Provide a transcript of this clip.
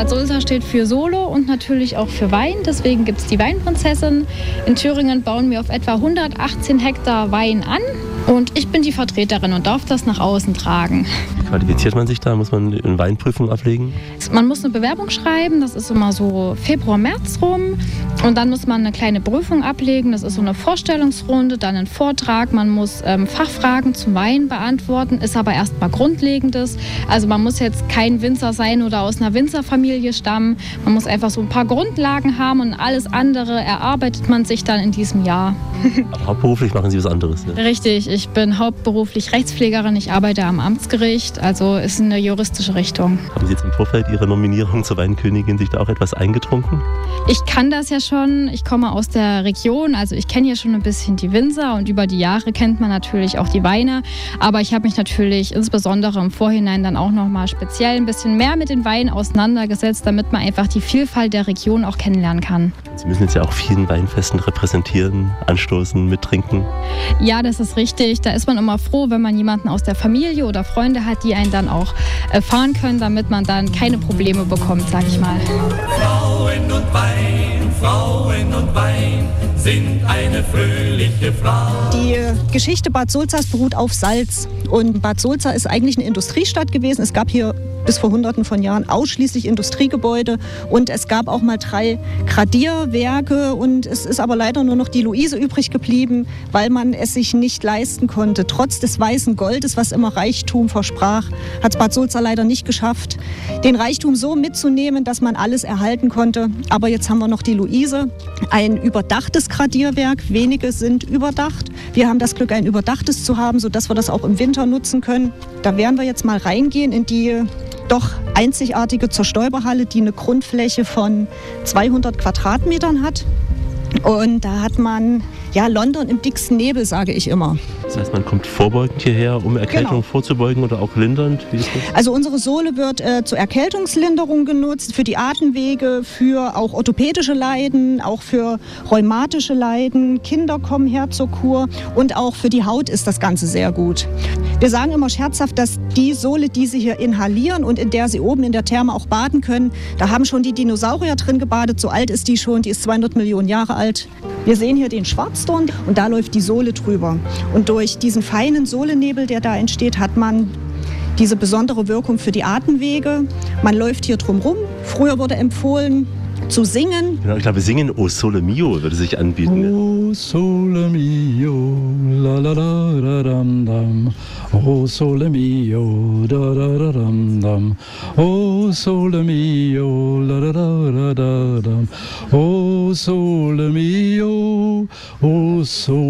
Bad Sulza steht für Solo und natürlich auch für Wein. Deswegen gibt es die Weinprinzessin. In Thüringen bauen wir auf etwa 118 Hektar Wein an. Und ich bin die Vertreterin und darf das nach außen tragen. Wie qualifiziert man sich da? Muss man eine Weinprüfung ablegen? Man muss eine Bewerbung schreiben, das ist immer so Februar, März rum. Und dann muss man eine kleine Prüfung ablegen, das ist so eine Vorstellungsrunde, dann ein Vortrag. Man muss Fachfragen zum Wein beantworten, ist aber erstmal Grundlegendes. Also man muss jetzt kein Winzer sein oder aus einer Winzerfamilie stammen. Man muss einfach so ein paar Grundlagen haben und alles andere erarbeitet man sich dann in diesem Jahr. Aber hauptberuflich machen Sie was anderes, ne? Richtig, ich bin hauptberuflich Rechtspflegerin, ich arbeite am Amtsgericht, also ist eine juristische Richtung. Haben Sie jetzt im Vorfeld Ihrer Nominierung zur Weinkönigin sich da auch etwas eingetrunken? Ich kann das ja schon, ich komme aus der Region, also ich kenne ja schon ein bisschen die Winzer und über die Jahre kennt man natürlich auch die Weine, aber ich habe mich natürlich insbesondere im Vorhinein dann auch nochmal speziell ein bisschen mehr mit den Weinen auseinandergesetzt, damit man einfach die Vielfalt der Region auch kennenlernen kann. Sie müssen jetzt ja auch vielen Weinfesten repräsentieren, anstoßen, mittrinken. Ja, das ist richtig. Da ist man immer froh, wenn man jemanden aus der Familie oder Freunde hat, die einen dann auch fahren können, damit man dann keine Probleme bekommt, sag ich mal. Frauen und Wein sind eine fröhliche Frau. Die Geschichte Bad Sulzas beruht auf Salz. Und Bad Sulza ist eigentlich eine Industriestadt gewesen. Es gab hier bis vor Hunderten von Jahren ausschließlich Industriegebäude. Und es gab auch mal 3 Gradierwerke. Und es ist aber leider nur noch die Luise übrig geblieben, weil man es sich nicht leisten konnte. Trotz des weißen Goldes, was immer Reichtum versprach, hat es Bad Sulza leider nicht geschafft, den Reichtum so mitzunehmen, dass man alles erhalten konnte. Aber jetzt haben wir noch die Luise, ein überdachtes Gradierwerk. Wenige sind überdacht. Wir haben das Glück, ein überdachtes zu haben, sodass wir das auch im Winter nutzen können. Da werden wir jetzt mal reingehen in die doch einzigartige Zerstäuberhalle, die eine Grundfläche von 200 Quadratmetern hat. Und da hat man London im dicksten Nebel, sage ich immer. Das heißt, man kommt vorbeugend hierher, um Erkältung vorzubeugen oder auch lindernd? Wie ist das? Also unsere Sohle wird zur Erkältungslinderung genutzt, für die Atemwege, für auch orthopädische Leiden, auch für rheumatische Leiden. Kinder kommen her zur Kur und auch für die Haut ist das Ganze sehr gut. Wir sagen immer scherzhaft, dass die Sohle, die Sie hier inhalieren und in der Sie oben in der Therme auch baden können, da haben schon die Dinosaurier drin gebadet, so alt ist die schon, die ist 200 Millionen Jahre alt. Wir sehen hier den Schwarzdorn und da läuft die Sohle drüber. Und durch diesen feinen Sohlennebel, der da entsteht, hat man diese besondere Wirkung für die Atemwege. Man läuft hier drum rum. Früher wurde empfohlen zu singen. Genau, ich glaube, singen O Sole Mio würde sich anbieten. O Sole Mio, la la la da dam dam. O Sole Mio, da da da dam dam. O Sole Mio, la da da da dam. O Sole Mio, O Sole